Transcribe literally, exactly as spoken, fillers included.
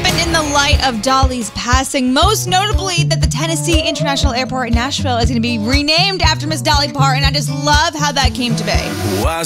happened in the light of Dolly's passing, most notably that the Tennessee International Airport in Nashville is going to be renamed after Miss Dolly Parton. I just love how that came to be.